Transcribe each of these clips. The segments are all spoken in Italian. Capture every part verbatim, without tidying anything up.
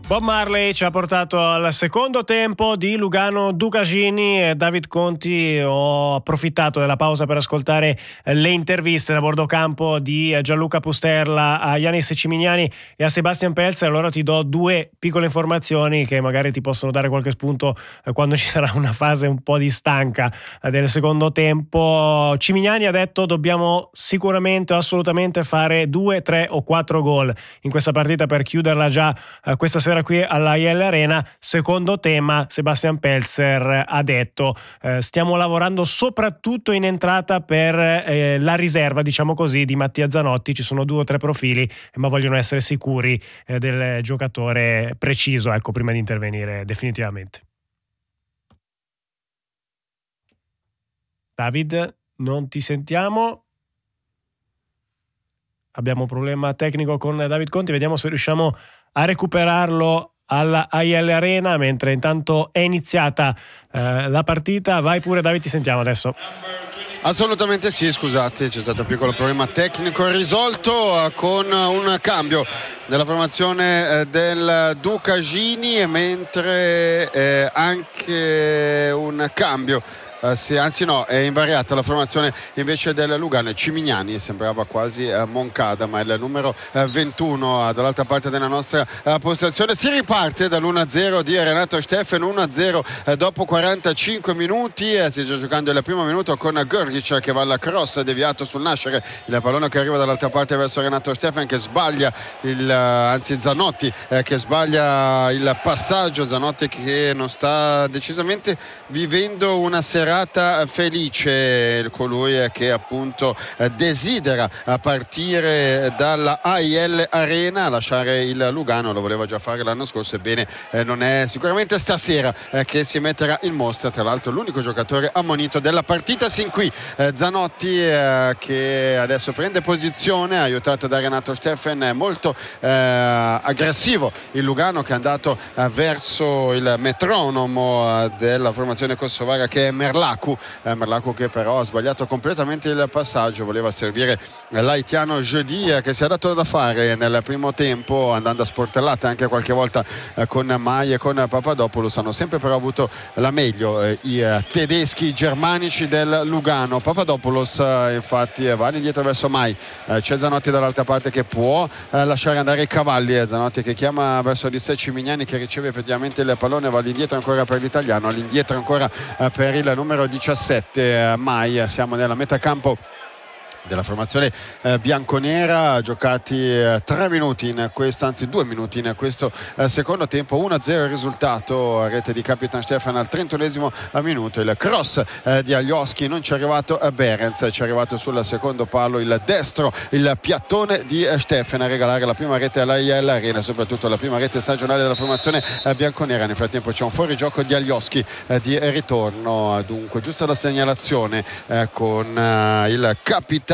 Bob Marley ci ha portato al secondo tempo di Lugano Ducagini e David Conti. Ho approfittato della pausa per ascoltare le interviste da bordo campo di Gianluca Pusterla a Yanis Cimignani e a Sebastian Pelzer. Allora ti do due piccole informazioni che magari ti possono dare qualche spunto quando ci sarà una fase un po' di stanca del secondo tempo. Cimignani ha detto: dobbiamo sicuramente, assolutamente fare due, tre o quattro gol in questa partita per chiuderla già questa sera qui alla I L Arena. Secondo tema, Sebastian Pelzer ha detto eh, stiamo lavorando soprattutto in entrata per eh, la riserva, diciamo così, di Mattia Zanotti. Ci sono due o tre profili, ma vogliono essere sicuri eh, del giocatore preciso, ecco, prima di intervenire definitivamente. David, non ti sentiamo. Abbiamo un problema tecnico con David Conti, vediamo se riusciamo a recuperarlo alla I L Arena, mentre intanto è iniziata eh, la partita. Vai pure David, ti sentiamo adesso. Assolutamente sì, scusate, c'è stato un piccolo problema tecnico risolto con un cambio della formazione del Ducagini, mentre eh, anche un cambio Uh, sì, anzi no, è invariata la formazione invece del Lugano. Cimignani sembrava quasi uh, Moncada, ma il numero uh, ventuno uh, dall'altra parte della nostra uh, postazione. Si riparte dall'uno a zero di Renato Steffen, uno a zero uh, dopo quarantacinque minuti. Uh, si sta giocando il primo minuto con Grgic che va alla cross, deviato sul nascere, il pallone che arriva dall'altra parte verso Renato Steffen, che sbaglia il, uh, anzi Zanotti uh, che sbaglia il passaggio. Zanotti che non sta decisamente vivendo una serata felice, colui che appunto desidera partire dalla I L Arena, lasciare il Lugano. Lo voleva già fare l'anno scorso, ebbene non è sicuramente stasera che si metterà in mostra. Tra l'altro l'unico giocatore ammonito della partita sin qui, Zanotti, che adesso prende posizione, aiutato da Renato Steffen. Molto eh, aggressivo il Lugano, che è andato verso il metronomo della formazione kosovara, che è Merlaku. Eh, Merlaku che però ha sbagliato completamente il passaggio, voleva servire l'haitiano Jeudi, eh, che si è dato da fare nel primo tempo, andando a sportellate anche qualche volta eh, con Mai e con Papadopoulos. Hanno sempre però avuto la meglio eh, i eh, tedeschi germanici del Lugano. Papadopoulos eh, infatti eh, va indietro verso Mai, eh, c'è Zanotti dall'altra parte che può eh, lasciare andare i cavalli. eh, Zanotti che chiama verso di sé Cimignani, che riceve effettivamente il pallone, va all'indietro ancora per l'italiano, all'indietro ancora eh, per il numero diciassette Mai. Siamo nella metà campo della formazione eh, bianconera, giocati eh, tre minuti in questo, anzi due minuti in questo eh, secondo tempo. uno a zero il risultato, a rete di Capitan Stefan al trentunesimo minuto. Il cross eh, di Alioski, non ci è arrivato eh, Behrens, ci è arrivato sul secondo palo il destro, il piattone di eh, Stefan a regalare la prima rete alla I L Arena, soprattutto la prima rete stagionale della formazione eh, bianconera. Nel frattempo c'è un fuorigioco di Alioski eh, di ritorno, dunque giusta la segnalazione eh, con eh, il capitano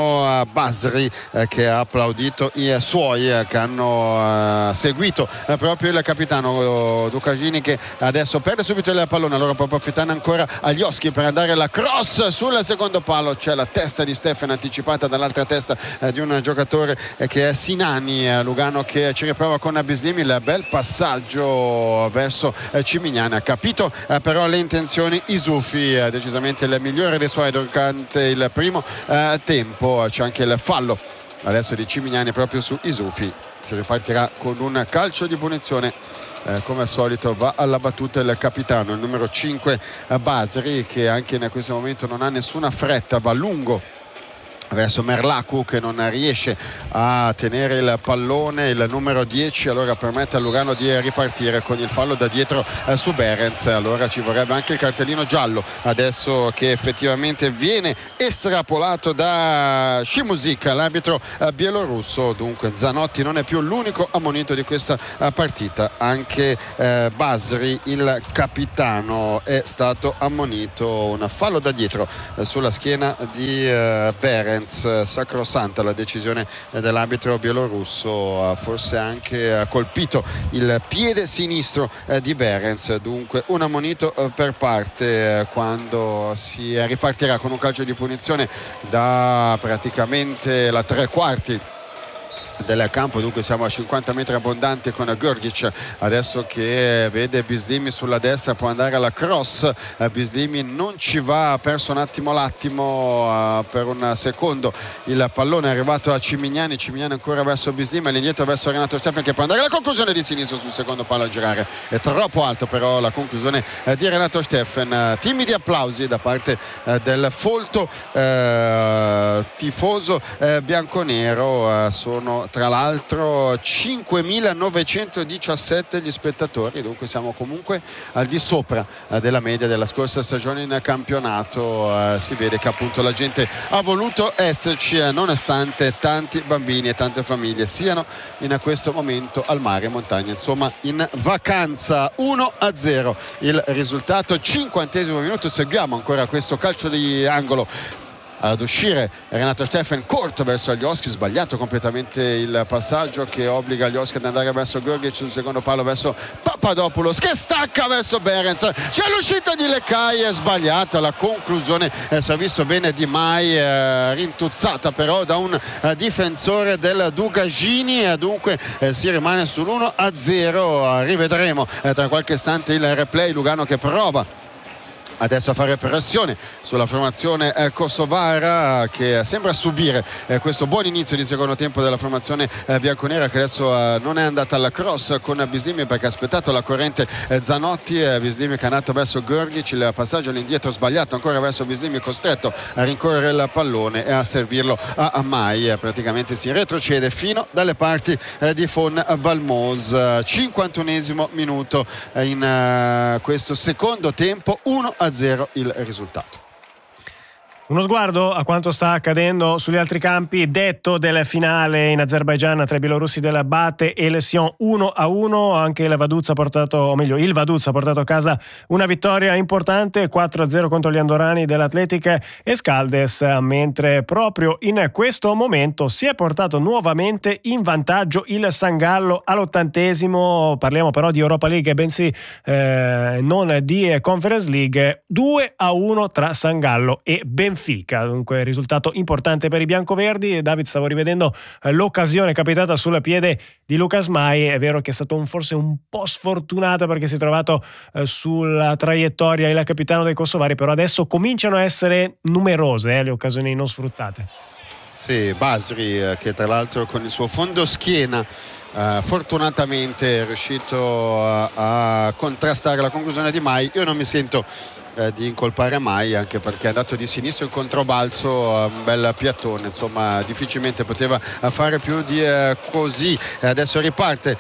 Basri eh, che ha applaudito i suoi eh, che hanno eh, seguito eh, proprio il capitano Ducagini, che adesso perde subito il pallone. Allora può approfittare ancora Alioski per andare la cross sul secondo palo. C'è la testa di Stefan anticipata dall'altra testa eh, di un giocatore eh, che è Sinani, eh, Lugano, che ci riprova con Bislimi. Il bel passaggio verso eh, Cimignani. Ha capito eh, però le intenzioni Isufi, eh, decisamente il migliore dei suoi durante il primo eh, tempo. C'è anche il fallo adesso di Cimignani proprio su Isufi. Si ripartirà con un calcio di punizione. Eh, come al solito va alla battuta il capitano, il numero cinque Basri, che anche in questo momento non ha nessuna fretta, va lungo verso Merlaku, che non riesce a tenere il pallone. Il numero dieci allora permette a Lugano di ripartire con il fallo da dietro eh, su Behrens. Allora ci vorrebbe anche il cartellino giallo adesso, che effettivamente viene estrapolato da Shimuzik, l'arbitro eh, bielorusso. Dunque Zanotti non è più l'unico ammonito di questa eh, partita, anche eh, Basri, il capitano, è stato ammonito. Un fallo da dietro eh, sulla schiena di eh, Behrens. Sacrosanta la decisione dell'arbitro bielorusso, forse anche colpito il piede sinistro di Behrens. Dunque un ammonito per parte, quando si ripartirà con un calcio di punizione da praticamente la tre quarti del campo, dunque siamo a cinquanta metri abbondanti con Grgic adesso che vede Bislimi sulla destra, può andare alla cross. Bislimi non ci va, ha perso un attimo l'attimo, uh, per un secondo il pallone è arrivato a Cimignani, Cimignani ancora verso Bislimi, all'indietro verso Renato Steffen che può andare alla conclusione di sinistro sul secondo palo a girare, è troppo alto però la conclusione uh, di Renato Steffen. Uh, timidi applausi da parte uh, del folto uh, tifoso uh, bianconero, uh, sono tra l'altro cinquemilanovecentodiciassette gli spettatori, dunque siamo comunque al di sopra eh, della media della scorsa stagione in campionato. Eh, si vede che appunto la gente ha voluto esserci, eh, nonostante tanti bambini e tante famiglie siano in questo momento al mare, in montagna, insomma in vacanza. Uno a zero il risultato, cinquantesimo minuto, seguiamo ancora questo calcio di angolo. Ad uscire Renato Steffen corto verso Alioski, sbagliato completamente il passaggio che obbliga Alioski ad andare verso Grgic sul secondo palo verso Papadopoulos che stacca verso Behrens, c'è l'uscita di Lecai, è sbagliata la conclusione, eh, si è visto bene Di Mai, eh, rintuzzata però da un eh, difensore del Dugagini, e dunque eh, si rimane sull'uno a zero. Rivedremo eh, tra qualche istante il replay. Lugano che prova adesso a fare pressione sulla formazione eh, kosovara, che sembra subire eh, questo buon inizio di secondo tempo della formazione eh, bianconera, che adesso eh, non è andata alla cross con Bislimi perché ha aspettato la corrente eh, Zanotti. eh, Bislimi che è andato verso Grgic, il passaggio all'indietro sbagliato ancora verso Bislimi, costretto a rincorrere il pallone e a servirlo a, a Mai. eh, praticamente si retrocede fino dalle parti eh, di Fon Balmos. cinquantunesimo minuto eh, in eh, questo secondo tempo, uno a zero il risultato. Uno sguardo a quanto sta accadendo sugli altri campi, detto del finale in Azerbaigian tra i bielorussi del Bate e il Sion uno a uno. Anche il Vaduz ha portato, o meglio il Vaduz ha portato a casa una vittoria importante, quattro a zero contro gli andorani dell'Atletic Escaldes, mentre proprio in questo momento si è portato nuovamente in vantaggio il San Gallo all'ottantesimo. Parliamo però di Europa League, bensì eh, non di Conference League. Due a uno tra San Gallo e Benfica. Dunque risultato importante per i biancoverdi. David, stavo rivedendo eh, l'occasione capitata sul piede di Lucas Mai. È vero che è stato un, forse un po' sfortunato perché si è trovato eh, sulla traiettoria il capitano dei kosovari, però adesso cominciano a essere numerose eh, le occasioni non sfruttate. Sì, Basri eh, che tra l'altro con il suo fondoschiena Uh, fortunatamente è riuscito a, a contrastare la conclusione di Mai. Io non mi sento uh, di incolpare Mai, anche perché è andato di sinistro in controbalzo, uh, un bel piattone, insomma difficilmente poteva uh, fare più di uh, così. E adesso riparte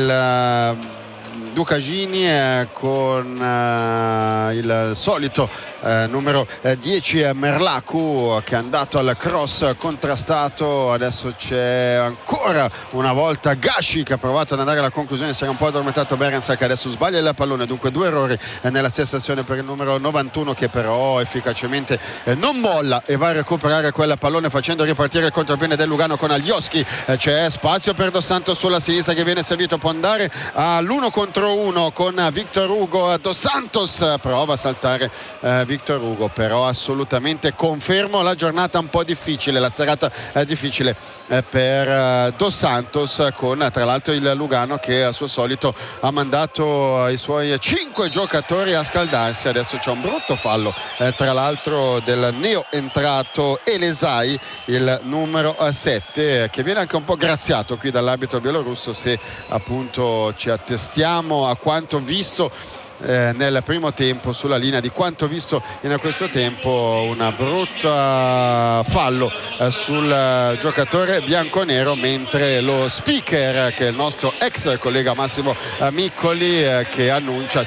il uh, Dukagini eh, con eh, il solito eh, numero eh, dieci eh, Merlaku, che è andato al cross contrastato. Adesso c'è ancora una volta Gashi che ha provato ad andare alla conclusione, si era un po' addormentato Behrens che adesso sbaglia il pallone, dunque due errori eh, nella stessa azione per il numero novantuno, che però efficacemente eh, non molla e va a recuperare quel pallone facendo ripartire il contropiede del Lugano con Alioski. Eh, c'è spazio per Dos Santos sulla sinistra che viene servito, può andare all'uno contro uno con Victor Hugo. Dos Santos prova a saltare eh, Victor Hugo, però assolutamente confermo la giornata un po' difficile, la serata eh, difficile eh, per eh, Dos Santos, con tra l'altro il Lugano che al suo solito ha mandato i suoi cinque giocatori a scaldarsi. Adesso c'è un brutto fallo eh, tra l'altro del neo entrato Elesai, il numero sette, che viene anche un po' graziato qui dall'arbitro bielorusso, se appunto ci attestiamo a quanto visto eh, nel primo tempo, sulla linea di quanto visto in questo tempo. Una brutta fallo eh, sul giocatore bianconero, mentre lo speaker, che è il nostro ex collega Massimo Miccoli, eh, che annuncia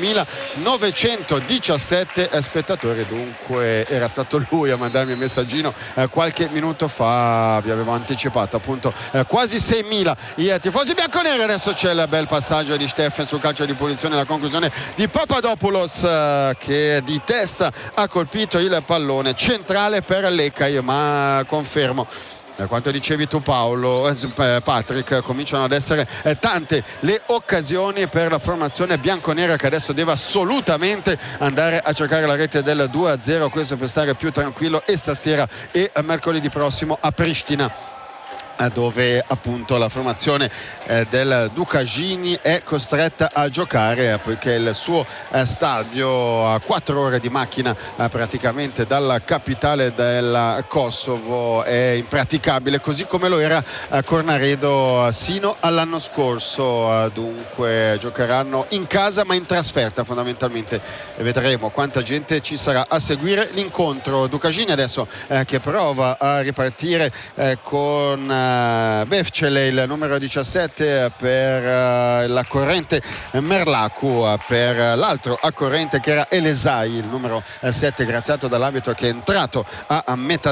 cinquemilanovecentodiciassette spettatori. Dunque era stato lui a mandarmi un messaggino eh, qualche minuto fa, vi avevo anticipato appunto eh, quasi seimila i tifosi bianconeri. Adesso c'è il bel passaggio di Steffen sul calcio di punizione, la conclusione di Papadopoulos eh, che di testa ha colpito il pallone centrale per Lecai, ma confermo eh, quanto dicevi tu Paolo, eh, Patrick, cominciano ad essere eh, tante le occasioni per la formazione bianconera, che adesso deve assolutamente andare a cercare la rete del due a zero, questo per stare più tranquillo, e stasera e mercoledì prossimo a Pristina dove appunto la formazione eh, del Ducagini è costretta a giocare poiché il suo eh, stadio a quattro ore di macchina eh, praticamente dalla capitale del Kosovo è impraticabile, così come lo era eh, Cornaredo sino all'anno scorso. Eh, dunque giocheranno in casa ma in trasferta fondamentalmente, e vedremo quanta gente ci sarà a seguire l'incontro. Ducagini adesso eh, che prova a ripartire eh, con Befcele, il numero diciassette, per uh, l'accorrente Merlaku, per l'altro accorrente che era Elesai, il numero sette, graziato dall'arbitro che è entrato a, a metà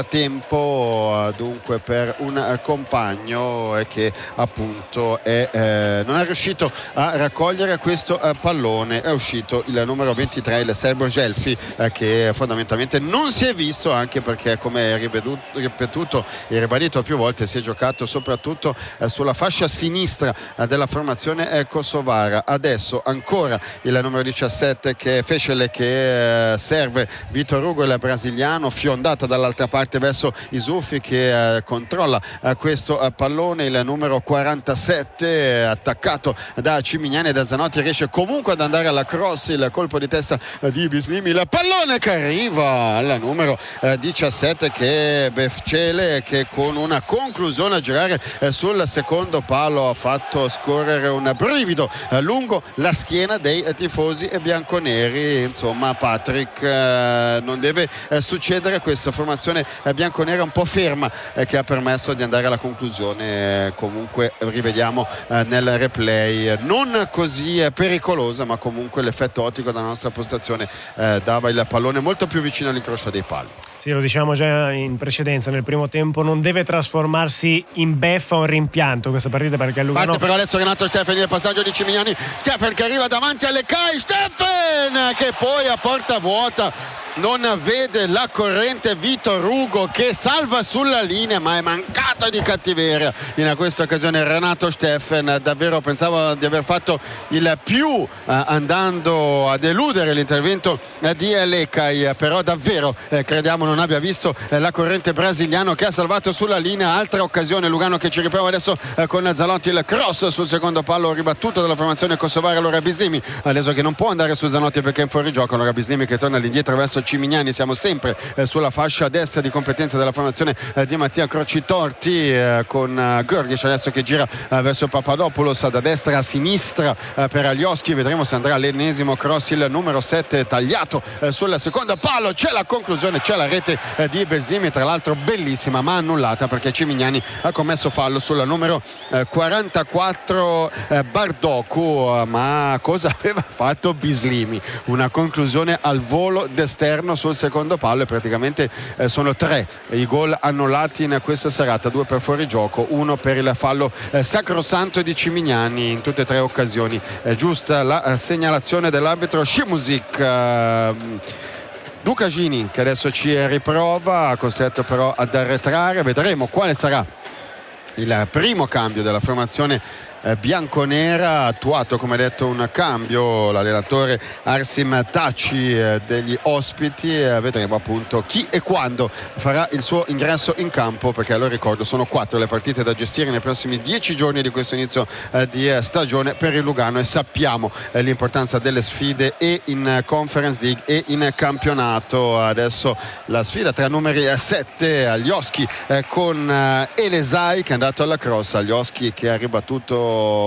tempo, uh, dunque per un uh, compagno e che appunto è, eh, non è riuscito a raccogliere questo uh, pallone. È uscito il numero ventitré, il serbo Gelfi, uh, che fondamentalmente non si è visto, anche perché come ripetuto e ribadito più volte si è giocato soprattutto eh, sulla fascia sinistra eh, della formazione eh, kosovara. Adesso ancora il numero diciassette che è Fecele, che eh, serve Vitor Hugo, il brasiliano, fiondata dall'altra parte verso Isufi che eh, controlla eh, questo eh, pallone. Il numero quarantasette eh, attaccato da Cimignani e da Zanotti riesce comunque ad andare alla cross, il colpo di testa eh, di Bislimi, il pallone che arriva al numero eh, diciassette che è Befcele, che con una conclusione a girare eh, sul secondo palo ha fatto scorrere un brivido eh, lungo la schiena dei eh, tifosi e bianconeri. Insomma, Patrick, eh, non deve eh, succedere questa formazione eh, bianconera un po' ferma eh, che ha permesso di andare alla conclusione. Eh, comunque rivediamo eh, nel replay, non così eh, pericolosa, ma comunque l'effetto ottico della nostra postazione eh, dava il pallone molto più vicino all'incrocio dei pali. Sì, lo diciamo già in precedenza, nel primo tempo non deve trasformarsi in beffa o in rimpianto questa partita, perché a Lugano... Parte però adesso Renato Steffen, il passaggio di Cimignani, Steffen che arriva davanti alle Kai, Steffen che poi a porta vuota non vede la corrente Vitor Hugo che salva sulla linea, ma è mancato di cattiveria in questa occasione Renato Steffen. Davvero pensavo di aver fatto il più eh, andando ad eludere l'intervento eh, di Lekai, però davvero eh, crediamo non abbia visto eh, la corrente brasiliano che ha salvato sulla linea. Altra occasione, Lugano che ci riprova adesso eh, con Zanotti, il cross sul secondo palo ribattuto dalla formazione kosovara. Allora Bislimi adesso che non può andare su Zanotti perché è in fuorigioco, allora Bislimi che torna all'indietro verso Cimignani. Siamo sempre eh, sulla fascia destra di competenza della formazione eh, di Mattia Crocitorti, eh, con eh, Gorgic adesso che gira eh, verso Papadopoulos da destra a sinistra eh, per Alioski. Vedremo se andrà l'ennesimo cross, il numero sette tagliato eh, sul secondo palo. C'è la conclusione, c'è la rete eh, di Bezdimi, tra l'altro bellissima ma annullata perché Cimignani ha commesso fallo sul numero eh, quarantaquattro eh, Bardoku. Eh, ma cosa aveva fatto Bislimi? Una conclusione al volo d'esterno sul secondo palo, e praticamente eh, sono tre i gol annullati in questa serata, due per fuorigioco, uno per il fallo eh, sacrosanto di Cimignani in tutte e tre occasioni. È giusta la eh, segnalazione dell'arbitro Shimuzik. eh, Ducagini che adesso ci riprova, costretto però ad arretrare. Vedremo quale sarà il primo cambio della formazione bianconera. Attuato come detto un cambio l'allenatore Arsim Taci eh, degli ospiti. eh, vedremo appunto chi e quando farà il suo ingresso in campo, perché lo ricordo sono quattro le partite da gestire nei prossimi dieci giorni di questo inizio eh, di stagione per il Lugano, e sappiamo eh, l'importanza delle sfide e in Conference League e in campionato. Adesso la sfida tra numeri sette, Alioski eh, con eh, Elesai che è andato alla cross. Alioski che ha ribattuto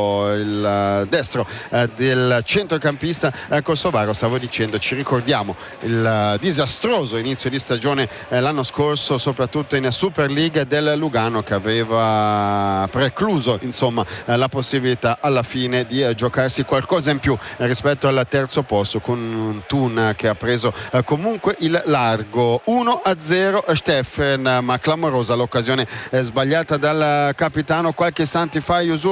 il destro eh, del centrocampista eh, kosovaro. Stavo dicendo, ci ricordiamo il eh, disastroso inizio di stagione eh, l'anno scorso, soprattutto in Super League del Lugano, che aveva precluso insomma eh, la possibilità alla fine di eh, giocarsi qualcosa in più eh, rispetto al terzo posto, con un Thun che ha preso eh, comunque il largo. Uno a zero Steffen, ma clamorosa l'occasione eh, sbagliata dal capitano qualche istante fa. Yusufi che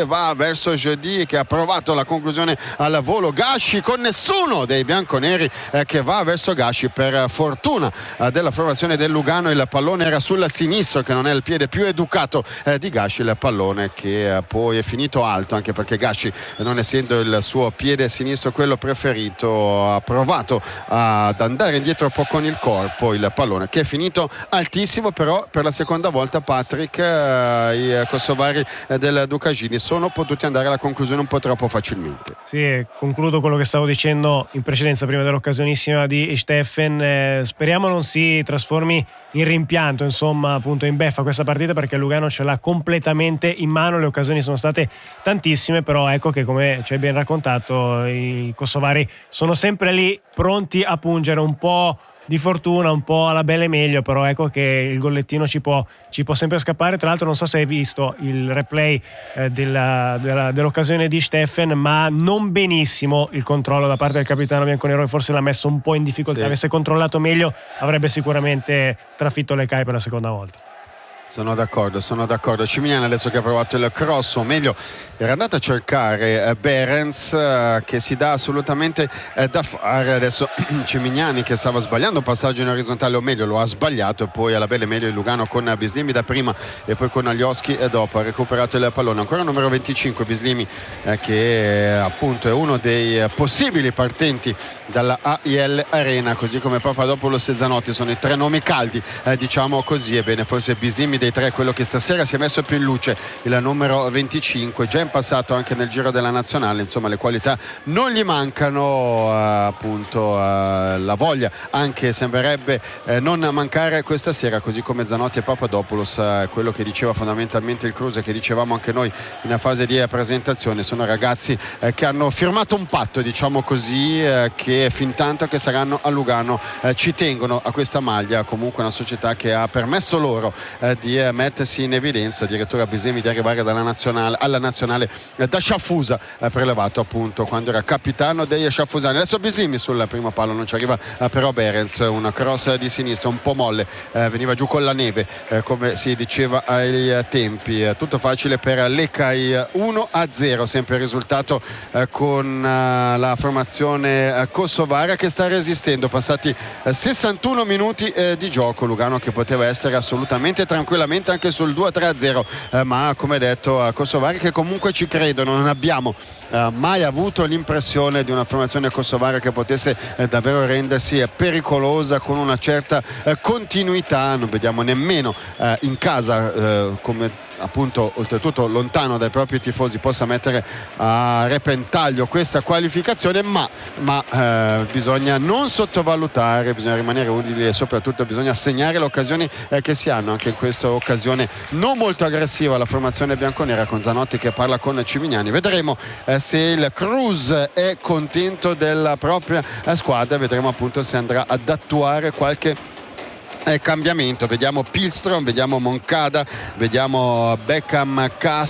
che va verso Jeudi, che ha provato la conclusione al volo. Gasci con nessuno dei bianconeri eh, che va verso Gasci. Per fortuna eh, della formazione del Lugano, il pallone era sul sinistro, che non è il piede più educato eh, di Gasci. Il pallone che eh, poi è finito alto, anche perché Gasci, non essendo il suo piede sinistro quello preferito, ha provato ad andare indietro un po' con il corpo. Il pallone che è finito altissimo, però per la seconda volta Patrick, eh, i kosovari eh, del Dukashini sono potuti andare alla conclusione un po' troppo facilmente. Sì, concludo quello che stavo dicendo in precedenza prima dell'occasionissima di Steffen. Eh, speriamo non si trasformi in rimpianto, insomma, appunto in beffa questa partita, perché Lugano ce l'ha completamente in mano. Le occasioni sono state tantissime, però ecco che, come ci hai ben raccontato, i kosovari sono sempre lì pronti a pungere, un po' di fortuna, un po' alla belle meglio, però ecco che il gollettino ci può, ci può sempre scappare. Tra l'altro non so se hai visto il replay eh, della, della, dell'occasione di Steffen, ma non benissimo il controllo da parte del capitano bianconero, che forse l'ha messo un po' in difficoltà. Sì. Avesse controllato meglio avrebbe sicuramente trafitto le Kai per la seconda volta. Sono d'accordo, sono d'accordo. Cimignani adesso che ha provato il cross, o meglio era andato a cercare eh, Behrens, eh, che si dà assolutamente eh, da fare. Adesso Cimignani che stava sbagliando un passaggio in orizzontale, o meglio lo ha sbagliato, e poi alla belle meglio il Lugano con Bislimi da prima e poi con Alioski e dopo ha recuperato il pallone. Ancora numero venticinque Bislimi, eh, che eh, appunto è uno dei eh, possibili partenti dalla A I L Arena, così come Papadopoulos e Zanotti sono i tre nomi caldi, eh, diciamo così. Ebbene, forse Bislimi dei tre quello che stasera si è messo più in luce, il numero venticinque, già in passato anche nel giro della nazionale. Insomma, le qualità non gli mancano, eh, appunto eh, la voglia anche sembrerebbe eh, non mancare questa sera, così come Zanotti e Papadopoulos. Eh, quello che diceva fondamentalmente il Cruz, che dicevamo anche noi in una fase di presentazione, sono ragazzi eh, che hanno firmato un patto, diciamo così, eh, che fin tanto che saranno a Lugano eh, ci tengono a questa maglia. Comunque una società che ha permesso loro eh, di eh, mettersi in evidenza, addirittura Bislimi di arrivare dalla nazionale, alla nazionale eh, da Sciaffusa, eh, prelevato appunto quando era capitano dei Sciaffusani. Adesso Bislimi sul primo palo, non ci arriva eh, però Behrens, un cross di sinistra un po' molle, eh, veniva giù con la neve, eh, come si diceva ai eh, tempi. Eh, tutto facile per Lekaj, uno a zero sempre il risultato, eh, con eh, la formazione eh, kosovara che sta resistendo. Passati eh, sessantuno minuti eh, di gioco, Lugano che poteva essere assolutamente tranquillamente anche sul due a tre a zero, eh, ma come detto, kosovari che comunque ci credono. Non abbiamo eh, mai avuto l'impressione di una formazione kosovara che potesse eh, davvero rendersi eh, pericolosa con una certa eh, continuità. Non vediamo nemmeno eh, in casa, eh, come appunto oltretutto lontano dai propri tifosi, possa mettere a repentaglio questa qualificazione, ma, ma eh, bisogna non sottovalutare, bisogna rimanere umili e soprattutto bisogna segnare le occasioni eh, che si hanno. Anche in questa occasione non molto aggressiva la formazione bianconera, con Zanotti che parla con Cimignani. Vedremo eh, se il Cruz è contento della propria eh, squadra, vedremo appunto se andrà ad attuare qualche Eh, cambiamento. Vediamo Pilstrom, vediamo Moncada, vediamo Beckham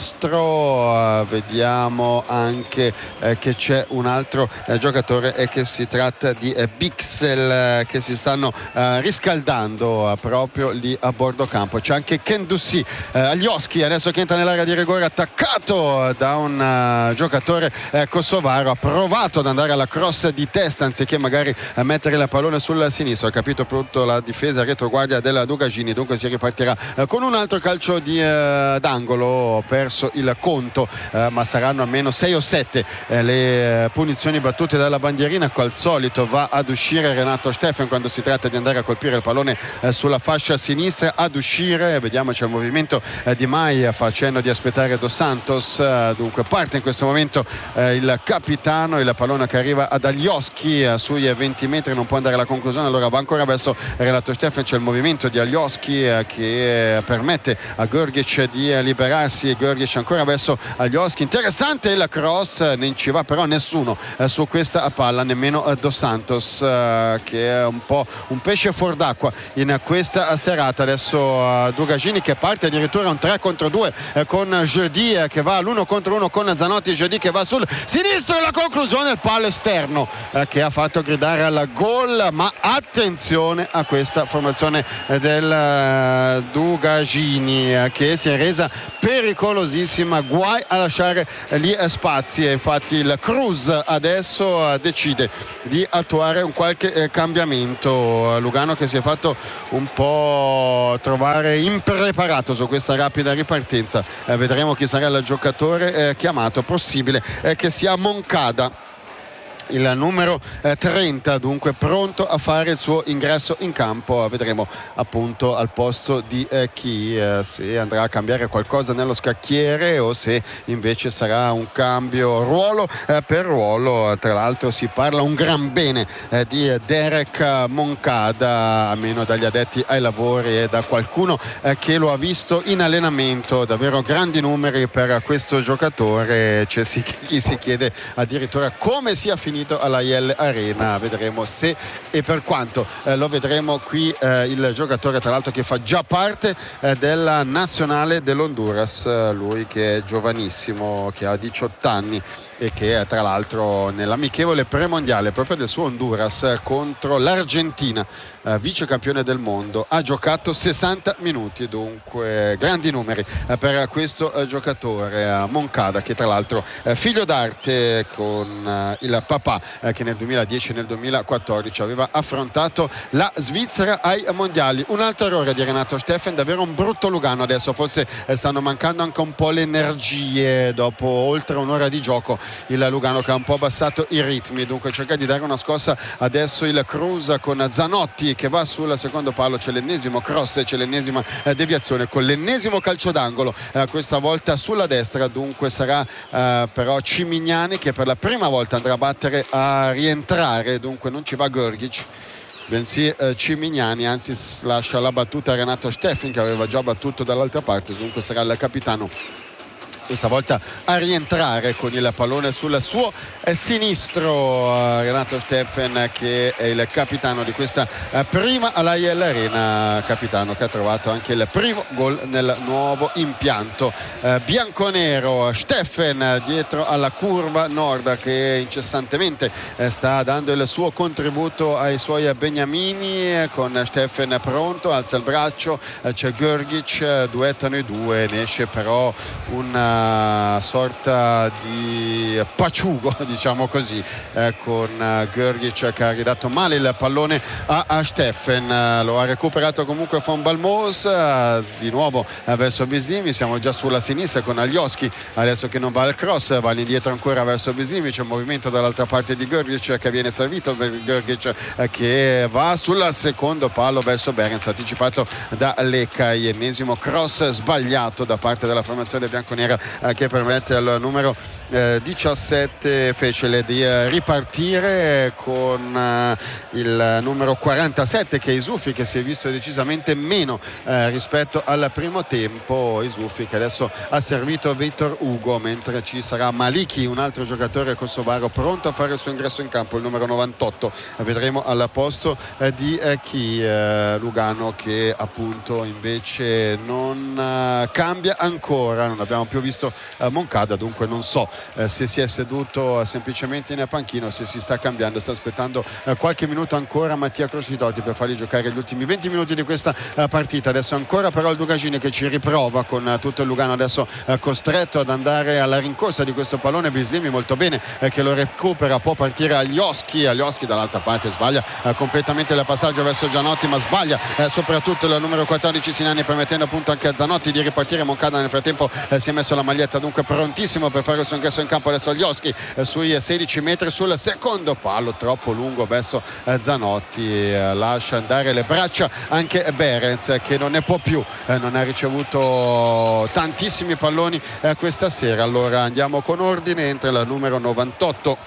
Castro, eh, vediamo anche eh, che c'è un altro eh, giocatore e che si tratta di eh, Bixel, eh, che si stanno eh, riscaldando eh, proprio lì a bordo campo. C'è anche Kendussi, eh, Alioski adesso che entra nell'area di rigore, attaccato da un uh, giocatore eh, kosovaro. Ha provato ad andare alla cross di testa anziché magari eh, mettere la pallone sul sinistro. Ha capito proprio la difesa retro guardia della Dukashini, dunque si ripartirà eh, con un altro calcio di eh, d'angolo. Ho perso il conto, eh, ma saranno almeno sei o sette eh, le eh, punizioni battute dalla bandierina. Al solito va ad uscire Renato Steffen quando si tratta di andare a colpire il pallone eh, sulla fascia sinistra. Ad uscire, vediamo, c'è il movimento eh, di Mai facendo di aspettare Dos Santos, eh, dunque parte in questo momento eh, il capitano, il pallone che arriva ad Alioski eh, sui venti metri, non può andare alla conclusione, allora va ancora verso Renato Steffen. C'è il movimento di Alioski eh, che eh, permette a Grgic di eh, liberarsi. Grgic ancora verso Alioski, interessante il cross, non ci va però nessuno eh, su questa palla, nemmeno eh, Dos Santos, eh, che è un po' un pesce fuor d'acqua in questa serata. Adesso eh, Dukashini che parte addirittura un tre contro due eh, con Jeudi eh, che va all'uno contro uno con Zanotti. Jeudi che va sul sinistro e la conclusione, il palo esterno eh, che ha fatto gridare al gol. Ma attenzione a questa formazione formazione del Dugagini, che si è resa pericolosissima, guai a lasciare gli spazi, e infatti il Cruz adesso decide di attuare un qualche cambiamento. Lugano che si è fatto un po' trovare impreparato su questa rapida ripartenza, eh, vedremo chi sarà il giocatore eh, chiamato. Possibile eh, che sia Moncada, il numero eh, trenta, dunque pronto a fare il suo ingresso in campo. Vedremo appunto al posto di eh, chi, eh, se andrà a cambiare qualcosa nello scacchiere o se invece sarà un cambio ruolo eh, per ruolo. Tra l'altro si parla un gran bene eh, di Derek Moncada, almeno dagli addetti ai lavori e da qualcuno eh, che lo ha visto in allenamento. Davvero grandi numeri per questo giocatore. C'è sì, chi si chiede addirittura come sia finito alla Yale Arena. Vedremo se e per quanto eh, lo vedremo qui eh, il giocatore, tra l'altro, che fa già parte eh, della nazionale dell'Honduras, eh, lui che è giovanissimo, che ha diciotto anni e che eh, tra l'altro nell'amichevole premondiale proprio del suo Honduras eh, contro l'Argentina, eh, vice campione del mondo, ha giocato sessanta minuti. Dunque grandi numeri eh, per questo eh, giocatore eh, Moncada, che tra l'altro è figlio d'arte con eh, il papà Eh, che nel duemiladieci e nel duemilaquattordici aveva affrontato la Svizzera ai mondiali. Un altro errore di Renato Steffen, davvero un brutto Lugano adesso. Forse eh, stanno mancando anche un po' le energie dopo oltre un'ora di gioco. Il Lugano che ha un po' abbassato i ritmi, dunque cerca di dare una scossa adesso il Cruz con Zanotti che va sul secondo palo. C'è l'ennesimo cross, c'è l'ennesima eh, deviazione con l'ennesimo calcio d'angolo, eh, questa volta sulla destra. Dunque sarà eh, però Cimignani che per la prima volta andrà a battere a rientrare, dunque non ci va Grgic bensì eh, Cimignani, anzi lascia la battuta a Renato Steffen che aveva già battuto dall'altra parte. Dunque sarà il capitano questa volta a rientrare con il pallone sul suo eh, sinistro, eh, Renato Steffen che è il capitano di questa eh, prima alla Yale Arena, capitano che ha trovato anche il primo gol nel nuovo impianto eh, bianconero. Steffen dietro alla curva nord che incessantemente eh, sta dando il suo contributo ai suoi beniamini, eh, con Steffen pronto, alza il braccio, eh, c'è Grgic, eh, duettano i due, ne esce però un sorta di paciugo, diciamo così, eh, con uh, Grgic che ha ridato male il pallone a, a Steffen. Uh, lo ha recuperato comunque Von Balmos, uh, di nuovo uh, verso Bislimi. Siamo già sulla sinistra con Alioski adesso che non va al cross, va indietro ancora verso Bislimi. C'è un movimento dall'altra parte di Grgic che viene servito, Grgic uh, che va sul secondo palo verso Behrens, anticipato da Lecca. Ennesimo cross sbagliato da parte della formazione bianconera Eh, che permette al numero eh, diciassette Fecele di eh, ripartire con eh, il numero quarantasette che è Isuffi, che si è visto decisamente meno eh, rispetto al primo tempo. Isuffi che adesso ha servito Victor Ugo, mentre ci sarà Maliki, un altro giocatore kosovaro pronto a fare il suo ingresso in campo, il numero novantotto. Vedremo al posto eh, di eh, chi eh, Lugano che appunto invece non eh, cambia ancora, non abbiamo più visto Uh, Moncada, dunque non so uh, se si è seduto uh, semplicemente in panchino, se si sta cambiando, sta aspettando uh, qualche minuto ancora Mattia Crocitotti per fargli giocare gli ultimi venti minuti di questa uh, partita. Adesso ancora però il Dugagini che ci riprova con uh, tutto il Lugano adesso uh, costretto ad andare alla rincorsa di questo pallone. Bislimi molto bene uh, che lo recupera, può partire Alioski, Alioski dall'altra parte sbaglia uh, completamente il passaggio verso Gianotti, ma sbaglia uh, soprattutto il numero quattordici Sinani, permettendo appunto anche a Zanotti di ripartire. Moncada nel frattempo uh, si è messo la maglietta, dunque prontissimo per fare il suo ingresso in campo. Adesso Alioski eh, sui sedici metri sul secondo palo, troppo lungo verso eh, Zanotti, eh, lascia andare le braccia anche Behrens che non ne può più, eh, non ha ricevuto tantissimi palloni eh, questa sera. Allora andiamo con ordine. Entra il numero novantotto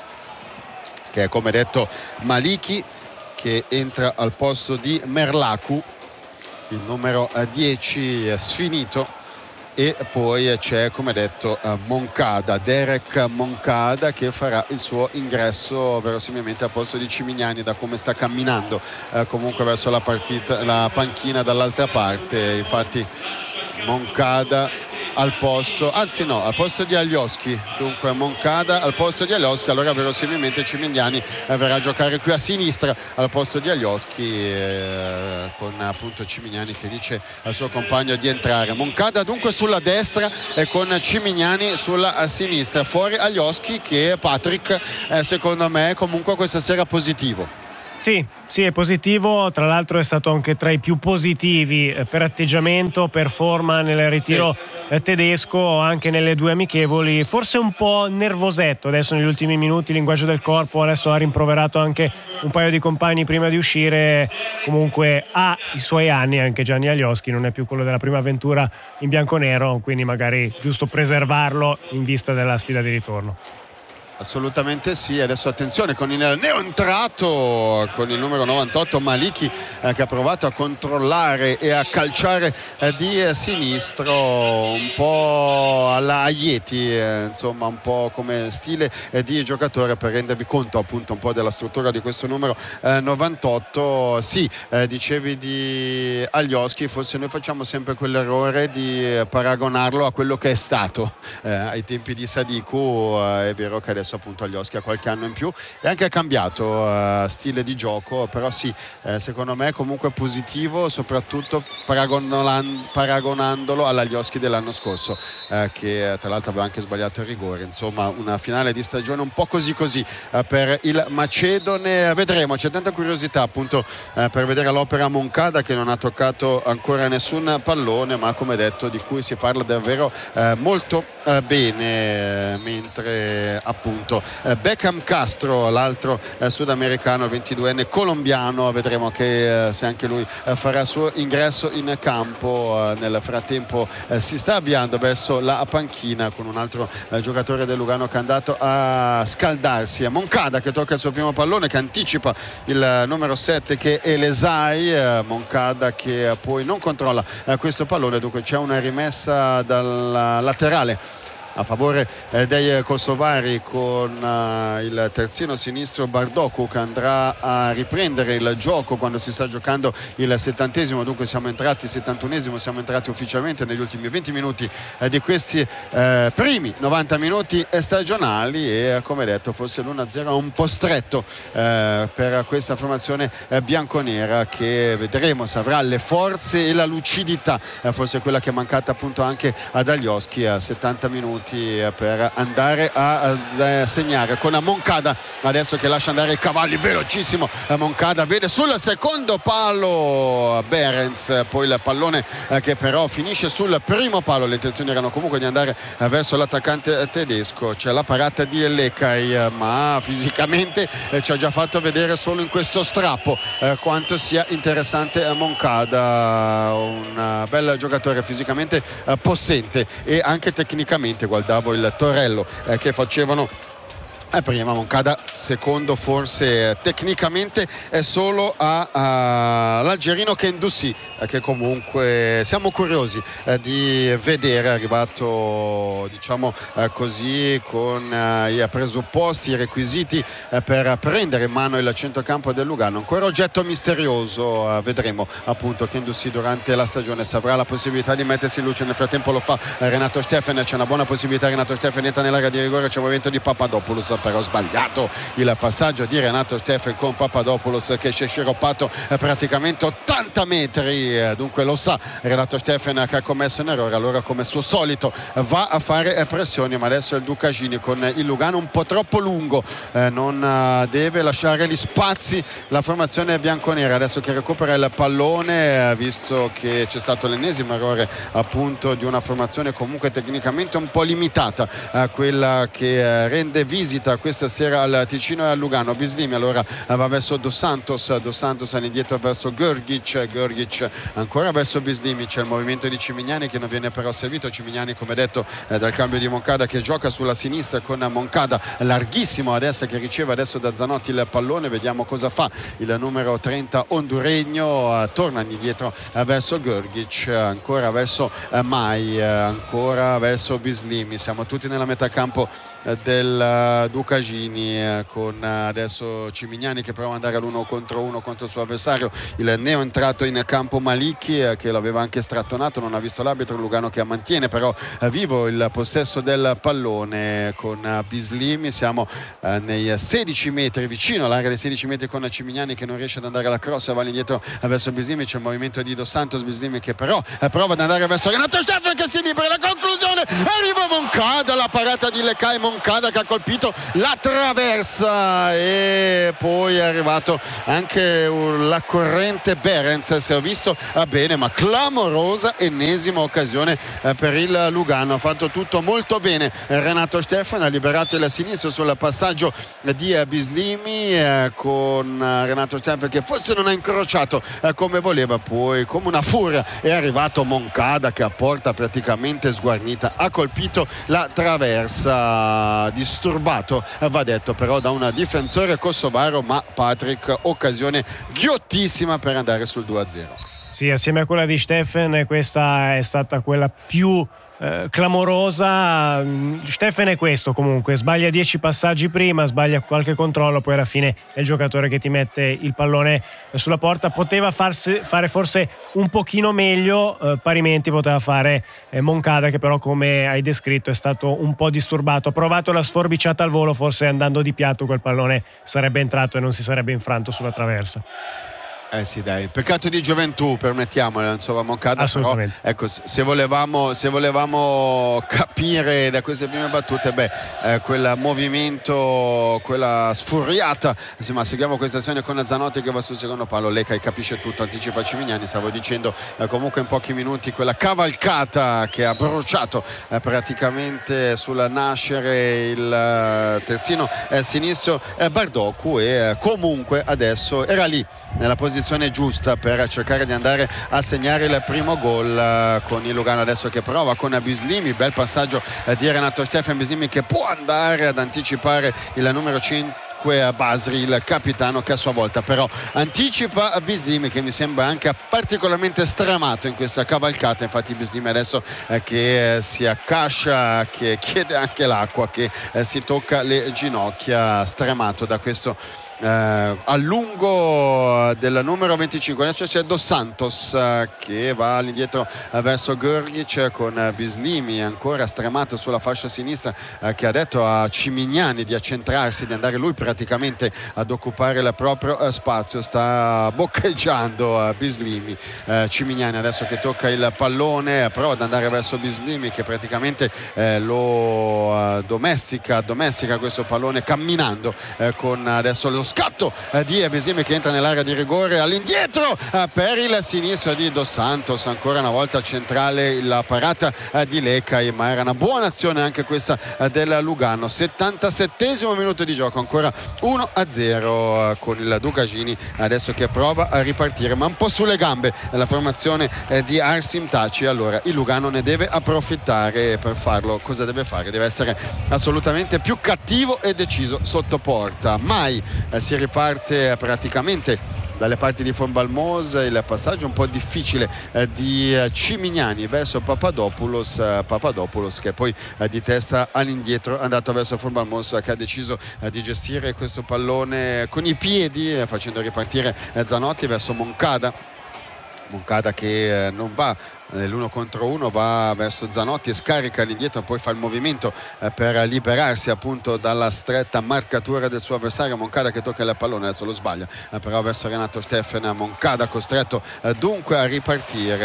che è come detto Maliki, che entra al posto di Merlaku, il numero eh, dieci eh, sfinito. E poi c'è come detto Moncada, Derek Moncada, che farà il suo ingresso verosimilmente a posto di Cimignani da come sta camminando eh, comunque verso la partita, la panchina dall'altra parte. Infatti Moncada al posto, anzi no, al posto di Alioski. Dunque Moncada al posto di Alioski, allora verosimilmente Cimignani eh, verrà a giocare qui a sinistra al posto di Alioski, eh, con appunto Cimignani che dice al suo compagno di entrare. Moncada dunque sulla destra e con Cimignani sulla sinistra, fuori Alioski che Patrick eh, secondo me comunque questa sera positivo. Sì, sì, è positivo, tra l'altro è stato anche tra i più positivi eh, per atteggiamento, per forma nel ritiro sì. eh, tedesco, anche nelle due amichevoli, forse un po' nervosetto adesso negli ultimi minuti, linguaggio del corpo, adesso ha rimproverato anche un paio di compagni prima di uscire, comunque ha i suoi anni anche Gianni Alioski, non è più quello della prima avventura in bianconero, quindi magari giusto preservarlo in vista della sfida di ritorno. Assolutamente sì, adesso attenzione con il neoentrato, con il numero novantotto Maliki eh, che ha provato a controllare e a calciare eh, di eh, sinistro, un po' alla Aieti, eh, insomma un po' come stile eh, di giocatore, per rendervi conto appunto un po' della struttura di questo numero eh, novantotto. Sì, eh, dicevi di Alioski, forse noi facciamo sempre quell'errore di paragonarlo a quello che è stato eh, ai tempi di Sadiku, eh, è vero che adesso appunto Alioski ha qualche anno in più e anche ha cambiato uh, stile di gioco, però sì, eh, secondo me è comunque positivo, soprattutto paragonandolo all'Alioski dell'anno scorso, eh, che tra l'altro aveva anche sbagliato il rigore. Insomma, una finale di stagione un po' così così eh, per il macedone. Vedremo, c'è tanta curiosità appunto eh, per vedere l'opera Moncada, che non ha toccato ancora nessun pallone, ma come detto di cui si parla davvero eh, molto eh, bene, eh, mentre appunto Beckham Castro, l'altro eh, sudamericano, ventiduenne colombiano, vedremo che eh, se anche lui eh, farà il suo ingresso in campo. Eh, nel frattempo eh, si sta avviando verso la panchina con un altro eh, giocatore del Lugano che è andato a scaldarsi, è Moncada che tocca il suo primo pallone, che anticipa il numero sette che è Lesai. eh, Moncada che poi non controlla eh, questo pallone, dunque c'è una rimessa dal laterale a favore eh, dei kosovari, con eh, il terzino sinistro Bardoku che andrà a riprendere il gioco quando si sta giocando il settantesimo. Dunque siamo entrati, settantunesimo, siamo entrati ufficialmente negli ultimi venti minuti eh, di questi eh, primi novanta minuti stagionali, e come detto forse l'uno a zero è un po' stretto eh, per questa formazione eh, bianconera, che vedremo se avrà le forze e la lucidità, eh, forse quella che è mancata appunto anche ad Alioski a settanta minuti per andare a, a segnare, con Moncada adesso che lascia andare i cavalli, velocissimo Moncada, vede sul secondo palo Behrens, poi il pallone eh, che però finisce sul primo palo. Le intenzioni erano comunque di andare eh, verso l'attaccante tedesco, c'è la parata di Lekai, eh, ma fisicamente eh, ci ha già fatto vedere solo in questo strappo eh, quanto sia interessante Moncada, un bel giocatore, fisicamente eh, possente e anche tecnicamente. Guardavo il torello eh, che facevano Eh, prima Moncada secondo forse eh, tecnicamente è solo all'algerino Kendussi, eh, che comunque siamo curiosi eh, di vedere, arrivato diciamo eh, così con eh, i presupposti, i requisiti eh, per prendere in mano il centrocampo del Lugano. Ancora oggetto misterioso, eh, vedremo appunto Kendussi durante la stagione se avrà la possibilità di mettersi in luce. Nel frattempo lo fa eh, Renato Steffen, c'è una buona possibilità, Renato Steffen entra nell'area di rigore, c'è un movimento di Papadopoulos, però sbagliato il passaggio di Renato Steffen con Papadopoulos che si è sciroppato praticamente ottanta metri, dunque lo sa Renato Steffen che ha commesso un errore, allora come suo solito va a fare pressioni, ma adesso è il Ducagini con il Lugano un po' troppo lungo, eh, non deve lasciare gli spazi la formazione bianconera, adesso che recupera il pallone, visto che c'è stato l'ennesimo errore appunto di una formazione comunque tecnicamente un po' limitata, eh, quella che rende visita questa sera al Ticino e al Lugano. Bislimi allora va verso Dos Santos, Dos Santos indietro verso Görgic, Görgic ancora verso Bislimi, c'è il movimento di Cimignani che non viene però servito. Cimignani, come detto, eh, dal cambio di Moncada, che gioca sulla sinistra con Moncada larghissimo a destra, che riceve adesso da Zanotti il pallone, vediamo cosa fa il numero trenta honduregno, eh, torna indietro eh, verso Görgic, ancora verso eh, Mai, eh, ancora verso Bislimi, siamo tutti nella metà campo eh, del uh, Ducagini, eh, con adesso Cimignani che prova ad andare all'uno contro uno contro il suo avversario, il neo entrato in campo Maliki, eh, che l'aveva anche strattonato, non ha visto l'arbitro. Lugano che mantiene però eh, vivo il possesso del pallone con eh, Bislimi. Siamo eh, nei sedici metri, vicino all'area dei sedici metri, con Cimignani che non riesce ad andare alla cross, va all'indietro verso Bislimi. C'è il movimento di Dos Santos, Bislimi che però eh, prova ad andare verso Renato Steffen che si libera. La conclusione, arriva Moncada, la parata di Lecai, Moncada che ha colpito la traversa, e poi è arrivato anche la corrente Behrens, se ho visto eh, bene, ma clamorosa ennesima occasione eh, per il Lugano. Ha fatto tutto molto bene Renato Steffen, ha liberato il sinistro sul passaggio di eh, Bislimi, eh, con eh, Renato Steffen che forse non ha incrociato eh, come voleva, poi come una furia è arrivato Moncada che a porta praticamente sguarnita ha colpito la traversa, disturbato eh, va detto però da un difensore kosovaro, ma Patrick, occasione ghiottissima per andare sul due a zero. Sì, assieme a quella di Steffen questa è stata quella più eh, clamorosa. Steffen è questo comunque, sbaglia dieci passaggi prima, sbaglia qualche controllo, poi alla fine è il giocatore che ti mette il pallone sulla porta. Poteva farsi, fare forse un pochino meglio, eh, parimenti poteva fare eh, Moncada, che però come hai descritto è stato un po' disturbato. Ha provato la sforbiciata al volo, forse andando di piatto quel pallone sarebbe entrato e non si sarebbe infranto sulla traversa. Eh sì, dai, peccato di gioventù, permettiamolo, insomma, Moncada. Però ecco, se volevamo, se volevamo capire da queste prime battute, beh, eh, quel movimento, quella sfuriata, insomma, seguiamo questa azione con Zanotti che va sul secondo palo. Lecai capisce tutto, anticipa Cimignani, stavo dicendo, eh, comunque in pochi minuti quella cavalcata che ha bruciato eh, praticamente sul nascere il eh, terzino eh, sinistro eh, Bardoccu, e eh, comunque adesso era lì nella posizione giusta per cercare di andare a segnare il primo gol, eh, con il Lugano adesso che prova con Bislimi. Bel passaggio eh, di Renato Steffen, Bislimi che può andare ad anticipare il numero cinque a Basri, il capitano, che a sua volta però anticipa a Bislimi, che mi sembra anche particolarmente stramato in questa cavalcata. Infatti Bislimi adesso eh, che eh, si accascia, che chiede anche l'acqua, che eh, si tocca le ginocchia, stramato da questo Eh, a lungo del numero venticinque. Adesso c'è Dos Santos eh, che va all'indietro eh, verso Grgic, con eh, Bislimi ancora stremato sulla fascia sinistra, eh, che ha detto a Cimignani di accentrarsi, di andare lui praticamente ad occupare il proprio eh, spazio. Sta boccheggiando eh, Bislimi. eh, Cimignani adesso che tocca il pallone, prova ad andare verso Bislimi che praticamente eh, lo eh, domestica domestica questo pallone camminando, eh, con adesso lo scatto eh, di Bislimi che entra nell'area di rigore, all'indietro eh, per il sinistro di Dos Santos, ancora una volta centrale la parata eh, di Lecai, ma era una buona azione anche questa eh, del Lugano. settantasettesimo minuto di gioco, ancora uno a zero, eh, con il Ducagini adesso che prova a ripartire, ma un po' sulle gambe la formazione eh, di Arsim Taci. Allora il Lugano ne deve approfittare, e per farlo cosa deve fare? Deve essere assolutamente più cattivo e deciso sotto porta. Mai eh, si riparte praticamente dalle parti di Fonbalmos, il passaggio un po' difficile eh, di eh, Cimignani verso Papadopoulos, eh, Papadopoulos che poi eh, di testa all'indietro è andato verso Fonbalmos, che ha deciso eh, di gestire questo pallone con i piedi, eh, facendo ripartire eh, Zanotti verso Moncada. Moncada che eh, non va nell'uno contro uno, va verso Zanotti e scarica all'indietro, poi fa il movimento eh, per liberarsi appunto dalla stretta marcatura del suo avversario. Moncada che tocca il pallone, adesso lo sbaglia, eh, però verso Renato Steffen. Moncada costretto eh, dunque a ripartire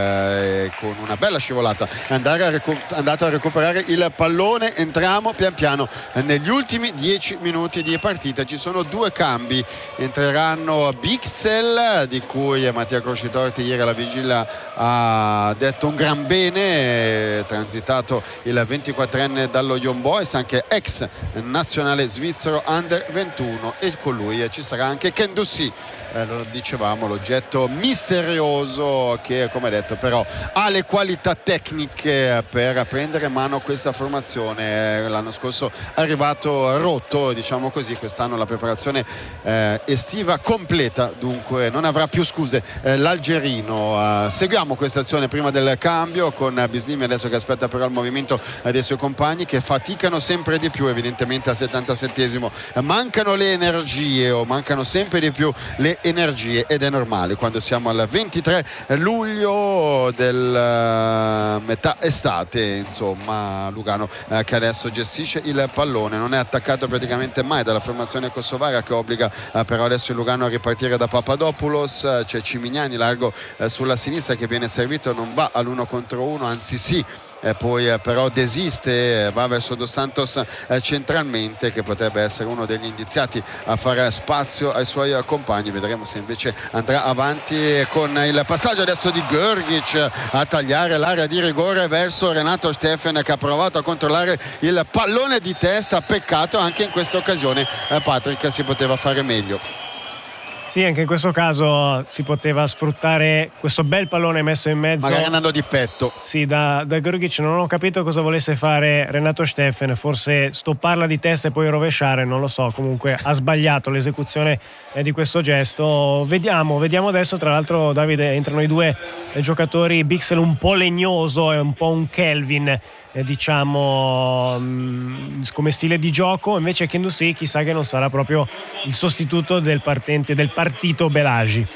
eh, con una bella scivolata, andare a recu- andato a recuperare il pallone. Entriamo pian piano eh, negli ultimi dieci minuti di partita. Ci sono due cambi, entreranno Bixel, di cui Mattia Crocitorti ieri alla vigilia ha ha detto un gran bene, transitato il ventiquattrenne dallo Young Boys, anche ex nazionale svizzero under ventuno, e con lui ci sarà anche Ken Dussi, eh, lo dicevamo, l'oggetto misterioso che, come detto, però ha le qualità tecniche per prendere mano a questa formazione. L'anno scorso è arrivato rotto, diciamo così, quest'anno la preparazione eh, estiva completa, dunque non avrà più scuse eh, l'algerino. Eh, seguiamo questa azione posizione prima del cambio, con Bislimi adesso che aspetta però il movimento dei suoi compagni che faticano sempre di più evidentemente al settantasettesimo. Mancano le energie o mancano sempre di più le energie ed è normale quando siamo al ventitré luglio del uh, metà estate, insomma. Lugano uh, che adesso gestisce il pallone, non è attaccato praticamente mai dalla formazione kosovara che obbliga uh, però adesso il Lugano a ripartire da Papadopoulos. Uh, c'è Cimignani largo uh, sulla sinistra che viene servito, non va all'uno contro uno, anzi sì, eh, poi eh, però desiste, eh, va verso Dos Santos eh, centralmente, che potrebbe essere uno degli indiziati a fare spazio ai suoi eh, compagni. Vedremo se invece andrà avanti con il passaggio adesso di Grgic a tagliare l'area di rigore verso Renato Steffen, che ha provato a controllare il pallone di testa. Peccato, anche in questa occasione eh, Patrick si poteva fare meglio. Sì, anche in questo caso si poteva sfruttare questo bel pallone messo in mezzo, magari andando di petto. Sì, da, da Grgic. Non ho capito cosa volesse fare Renato Steffen, forse stopparla di testa e poi rovesciare, non lo so. Comunque ha sbagliato l'esecuzione eh, di questo gesto. Vediamo, vediamo adesso. Tra l'altro, Davide, entrano i due eh, giocatori, Bixel un po' legnoso e un po' un Kelvin, eh, diciamo mh, come stile di gioco. Invece Kendousi chissà che non sarà proprio il sostituto del partente del partito Belagi.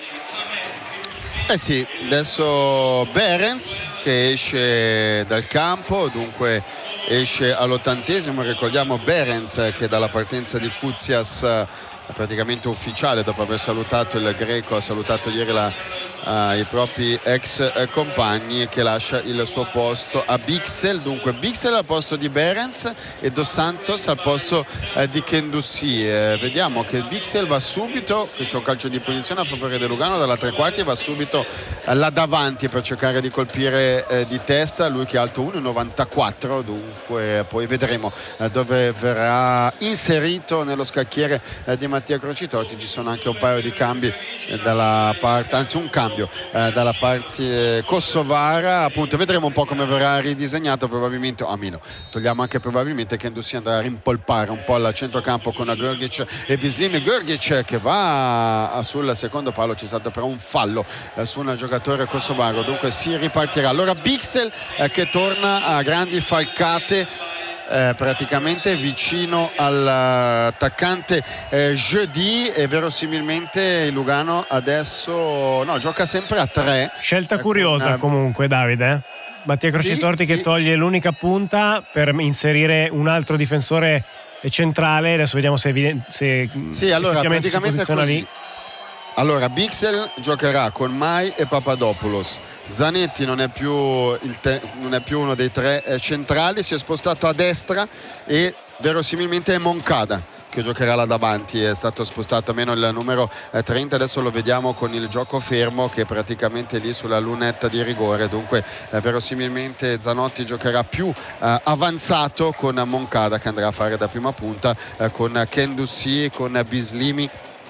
Eh sì, adesso Behrens che esce dal campo, dunque esce all'ottantesimo. Ricordiamo Behrens che dalla partenza di Koutsias è praticamente ufficiale, dopo aver salutato il greco, ha salutato ieri la, uh, i propri ex uh, compagni, che lascia il suo posto a Bixel. Dunque Bixel al posto di Behrens e Dos Santos al posto uh, di Kendousi. Eh, vediamo che Bixel va subito, che c'è un calcio di punizione a favore del Lugano dalla tre quarti, va subito uh, là davanti per cercare di colpire uh, di testa, lui che è alto uno virgola novantaquattro. Dunque poi vedremo uh, dove verrà inserito nello scacchiere uh, di Mattia Crocitorti. Ci sono anche un paio di cambi uh, dalla parte, anzi un cambio uh, dalla parte uh, kosovara, appunto. Vedremo un po' come verrà ridisegnato, probabilmente, a meno, togliamo anche probabilmente che Kendousi andrà a rimpolpare un po' al centrocampo con Grgic e Bislimi. Grgic che va sul secondo palo, c'è stato però un fallo uh, su un giocatore kosovaro, dunque si ripartirà. Allora Bixel uh, che torna a grandi falcate, Eh, praticamente vicino all'attaccante eh, Jeudi, e verosimilmente il Lugano adesso no, gioca sempre a tre. Scelta curiosa con, comunque, Davide. Mattia Crocitorti sì, che sì. toglie l'unica punta per inserire un altro difensore centrale. Adesso vediamo se, se sì, allora praticamente si così. lì. Allora Bixel giocherà con Mai e Papadopoulos. Zanetti non è più, il te, non è più uno dei tre eh, centrali, si è spostato a destra, e verosimilmente è Moncada che giocherà là davanti, è stato spostato a meno il numero eh, trenta. Adesso lo vediamo con il gioco fermo, che è praticamente lì sulla lunetta di rigore. Dunque eh, verosimilmente Zanotti giocherà più eh, avanzato, con Moncada che andrà a fare da prima punta, eh, con Kendousi, con Bislimi.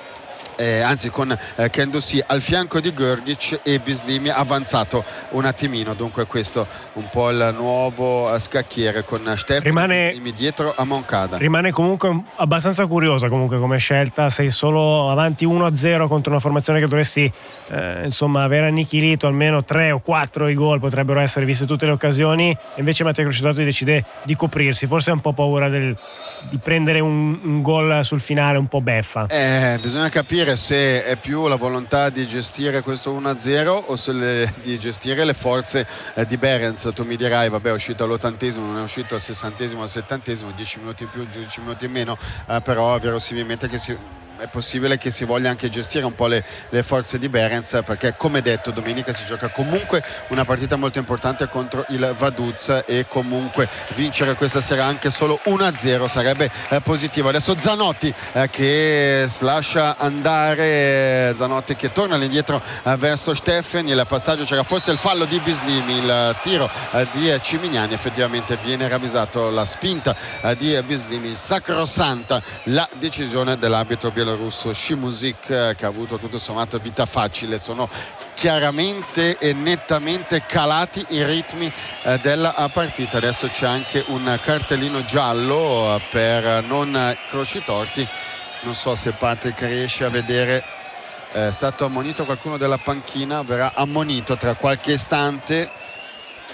Eh, anzi con eh, Kendousi al fianco di Grgic e Bislimi avanzato un attimino. Dunque questo un po' il nuovo scacchiere, con Steffen rimane, e Bislimi dietro a Moncada. Rimane comunque abbastanza curiosa comunque come scelta. Sei solo avanti uno a zero contro una formazione che dovresti eh, insomma aver annichilito almeno tre o quattro i gol, potrebbero essere viste tutte le occasioni, e invece Mattia Crocitorti decide di coprirsi. Forse ha un po' paura del, di prendere un, un gol sul finale un po' beffa. Eh, bisogna capire se è più la volontà di gestire questo uno a zero o se le, di gestire le forze eh, di Behrens. Tu mi dirai, vabbè, è uscito all'ottantesimo, non è uscito al sessantesimo, al settantesimo, dieci minuti in più, dieci minuti in meno, eh, però verosimilmente che si... è possibile che si voglia anche gestire un po' le, le forze di Behrens, perché come detto domenica si gioca comunque una partita molto importante contro il Vaduz, e comunque vincere questa sera anche solo uno a zero sarebbe eh, positivo. Adesso Zanotti eh, che lascia andare, Zanotti che torna all'indietro eh, verso Steffen. Il passaggio, c'era forse il fallo di Bislimi, il tiro eh, di Cimignani, effettivamente viene ravvisato la spinta eh, di Bislimi, sacrosanta la decisione dell'arbitro bielorusso Shimuzik, che ha avuto tutto sommato vita facile. Sono chiaramente e nettamente calati i ritmi eh, della partita. Adesso c'è anche un cartellino giallo eh, per non Crocitorti. Non so se Patrick riesce a vedere, è stato ammonito qualcuno della panchina, verrà ammonito tra qualche istante.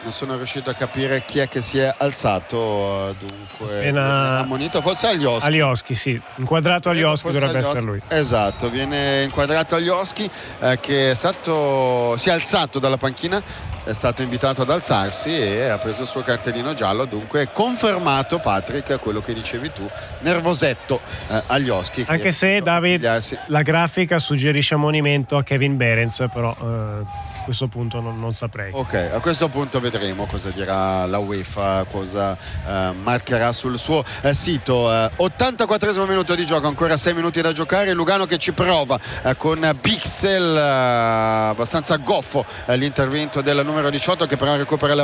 non sono riuscito a capire chi è che si è alzato, dunque Appena... ammonito, forse Alioski. Alioski, sì, inquadrato Alioski dovrebbe Alioski. essere lui. Esatto, viene inquadrato Alioski, eh, che è stato, si è alzato dalla panchina, è stato invitato ad alzarsi e ha preso il suo cartellino giallo, dunque è confermato, Patrick, quello che dicevi tu, nervosetto eh, Alioski. Anche se, David, la grafica suggerisce ammonimento a Kevin Behrens, però eh, a questo punto non, non saprei. Ok, a questo punto vedremo cosa dirà la UEFA, cosa eh, marcherà sul suo eh, sito. eh, ottantaquattresimo minuto di gioco, ancora sei minuti da giocare. Lugano che ci prova eh, con Bixel, eh, abbastanza goffo eh, l'intervento del numero diciotto, che però recupera la